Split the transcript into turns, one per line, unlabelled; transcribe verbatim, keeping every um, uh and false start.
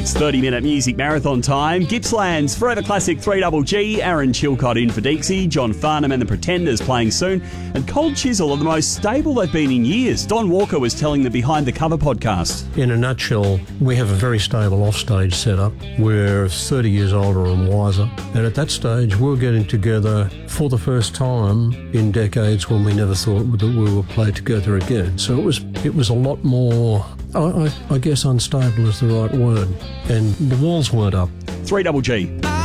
It's thirty-minute music marathon time. Gippsland's Forever Classic three G G, Aaron Chilcott in for Dixie, John Farnham and the Pretenders playing soon, and Cold Chisel are the most stable they've been in years. Don Walker was telling the Behind the Cover podcast.
In a nutshell, we have a very stable offstage setup. We're thirty years older and wiser, and at that stage we're getting together for the first time in decades when we never thought that we would play together again. So it was it was a lot more, I, I, I guess unstable is the right word, and the walls weren't up.
three G G.